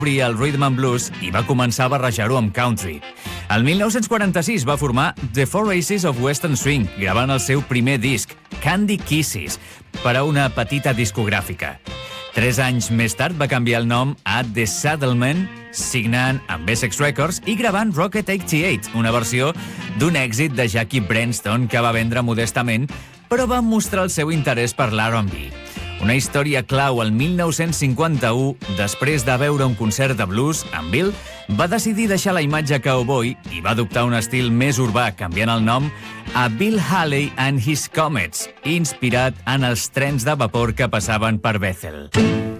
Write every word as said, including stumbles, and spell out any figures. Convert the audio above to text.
descobrir el rhythm and blues i va començar a barrejar-ho amb country. El mil nou-cents quaranta-sis va formar The Four Aces of Western Swing, gravant el seu primer disc, Candy Kisses, per a una petita discogràfica. Tres anys més tard va canviar el nom a The Saddlemen, signant amb Essex Records i gravant Rocket vuitanta-vuit, una versió d'un èxit de Jackie Brenston que va vendre modestament, però va mostrar el seu interès per l'R and B. Una història clau el mil nou-cents cinquanta-u, després de veure un concert de blues, en Bill va decidir deixar la imatge cowboy i va adoptar un estil més urbà, canviant el nom a Bill Haley and His Comets, inspirat en els trens de vapor que passaven per Bethel.